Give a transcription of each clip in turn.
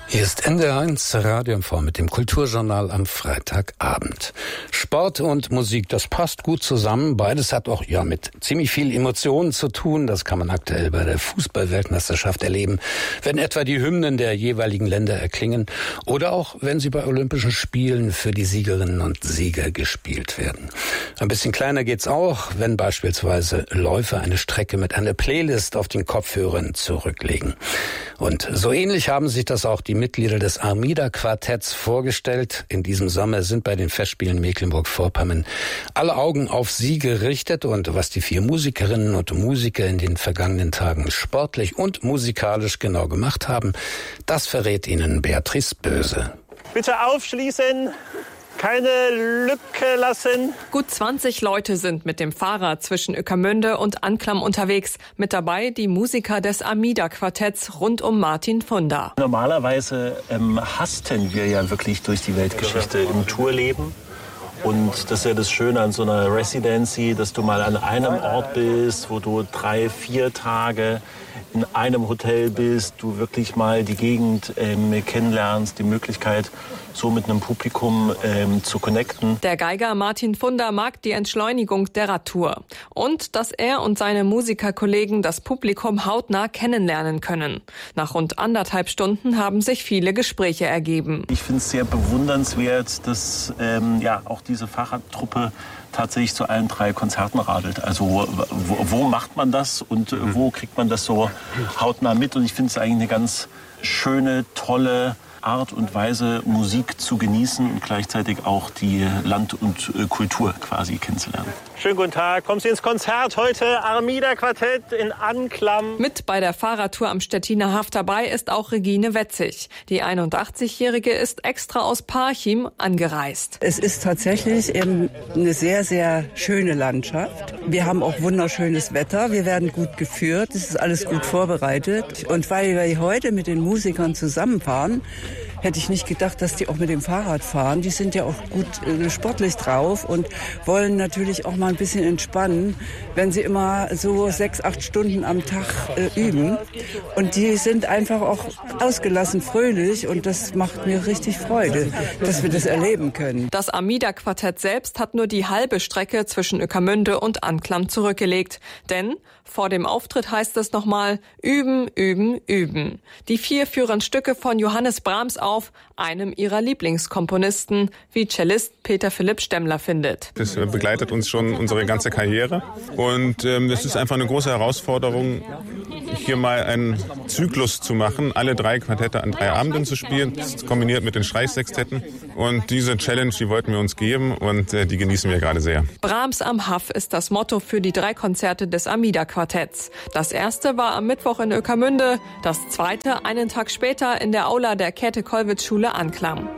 Hier ist NDR1 Radio MV mit dem Kulturjournal am Freitagabend. Sport und Musik, das passt gut zusammen. Beides hat auch mit ziemlich viel Emotionen zu tun. Das kann man aktuell bei der Fußball-Weltmeisterschaft erleben, wenn etwa die Hymnen der jeweiligen Länder erklingen oder auch wenn sie bei Olympischen Spielen für die Siegerinnen und Sieger gespielt werden. Ein bisschen kleiner geht's auch, wenn beispielsweise Läufer eine Strecke mit einer Playlist auf den Kopfhörern zurücklegen. Und so ähnlich haben sich das auch die Mitglieder des Armida-Quartetts vorgestellt. In diesem Sommer sind bei den Festspielen Mecklenburg-Vorpommern alle Augen auf sie gerichtet. Und was die 4 Musikerinnen und Musiker in den vergangenen Tagen sportlich und musikalisch genau gemacht haben, das verrät Ihnen Beatrice Böse. Bitte aufschließen. Keine Lücke lassen. Gut 20 Leute sind mit dem Fahrrad zwischen Ueckermünde und Anklam unterwegs. Mit dabei die Musiker des Armida-Quartetts rund um Martin Funda. Normalerweise hasten wir ja wirklich durch die Weltgeschichte im Tourleben. Und das ist ja das Schöne an so einer Residency, dass du mal an einem Ort bist, wo du 3-4 Tage in einem Hotel bist, du wirklich mal die Gegend kennenlernst, die Möglichkeit, so mit einem Publikum zu connecten. Der Geiger Martin Funda mag die Entschleunigung der Radtour und dass er und seine Musikerkollegen das Publikum hautnah kennenlernen können. Nach rund 1,5 Stunden haben sich viele Gespräche ergeben. Ich finde es sehr bewundernswert, dass auch diese Fahrradtruppe tatsächlich zu allen 3 Konzerten radelt. Also wo macht man das und wo kriegt man das so hautnah mit? Und ich finde es eigentlich eine ganz schöne, tolle Art und Weise, Musik zu genießen und gleichzeitig auch die Land- und Kultur quasi kennenzulernen. Schönen guten Tag. Kommen Sie ins Konzert heute? Armida-Quartett in Anklam. Mit bei der Fahrradtour am Stettiner Haff dabei ist auch Regine Wetzig. Die 81-Jährige ist extra aus Parchim angereist. Es ist tatsächlich eben eine sehr, sehr schöne Landschaft. Wir haben auch wunderschönes Wetter. Wir werden gut geführt. Es ist alles gut vorbereitet. Und weil wir heute mit den Musikern zusammenfahren, hätte ich nicht gedacht, dass die auch mit dem Fahrrad fahren. Die sind ja auch gut sportlich drauf und wollen natürlich auch mal ein bisschen entspannen, wenn sie immer so 6-8 Stunden am Tag üben. Und die sind einfach auch ausgelassen, fröhlich und das macht mir richtig Freude, dass wir das erleben können. Das Armida-Quartett selbst hat nur die halbe Strecke zwischen Ueckermünde und Anklam zurückgelegt. Denn vor dem Auftritt heißt es nochmal üben, üben, üben. Die 4 führen Stücke von Johannes Brahms auf, einem ihrer Lieblingskomponisten, wie Cellist Peter Philipp Stemmler findet. Das begleitet uns schon unsere ganze Karriere und es ist einfach eine große Herausforderung, hier mal einen Zyklus zu machen, alle 3 Quartette an 3 Abenden zu spielen, kombiniert mit den Streichsextetten. Und diese Challenge, die wollten wir uns geben und die genießen wir gerade sehr. Brahms am Haff ist das Motto für die 3 Konzerte des Armida-Quartetts. Das erste war am Mittwoch in Ueckermünde, das zweite einen Tag später in der Aula der Käthe-Kollwitz-Schule Anklam.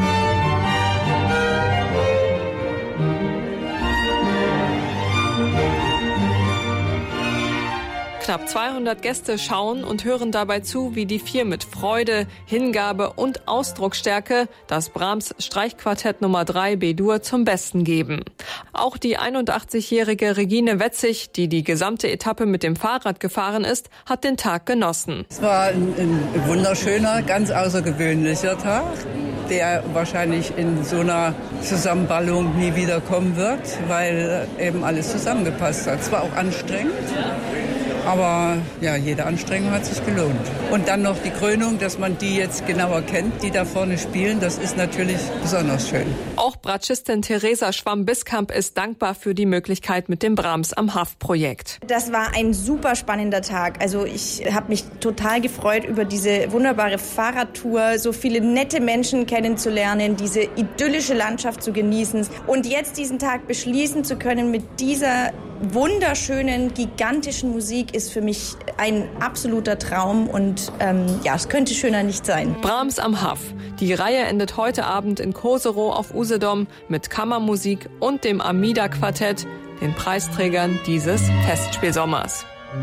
Knapp 200 Gäste schauen und hören dabei zu, wie die 4 mit Freude, Hingabe und Ausdrucksstärke das Brahms Streichquartett Nummer 3 B-Dur zum Besten geben. Auch die 81-jährige Regine Wetzig, die die gesamte Etappe mit dem Fahrrad gefahren ist, hat den Tag genossen. Es war ein wunderschöner, ganz außergewöhnlicher Tag, der wahrscheinlich in so einer Zusammenballung nie wieder kommen wird, weil eben alles zusammengepasst hat. Es war auch anstrengend. Aber ja, jede Anstrengung hat sich gelohnt. Und dann noch die Krönung, dass man die jetzt genauer kennt, die da vorne spielen, das ist natürlich besonders schön. Auch Bratschistin Theresa Schwamm-Biskamp ist dankbar für die Möglichkeit mit dem Brahms am Haff-Projekt. Das war ein super spannender Tag. Also ich habe mich total gefreut über diese wunderbare Fahrradtour, so viele nette Menschen kennenzulernen, diese idyllische Landschaft zu genießen und jetzt diesen Tag beschließen zu können mit dieser wunderschönen, gigantischen Musik ist für mich ein absoluter Traum und es könnte schöner nicht sein. Brahms am Haff. Die Reihe endet heute Abend in Koserow auf Usedom mit Kammermusik und dem Armida-Quartett, den Preisträgern dieses Festspielsommers.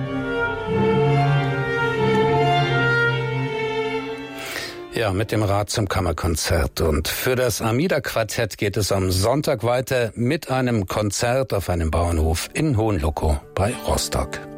Ja, mit dem Rad zum Kammerkonzert. Und für das Armida-Quartett geht es am Sonntag weiter mit einem Konzert auf einem Bauernhof in Hohenlokow bei Rostock.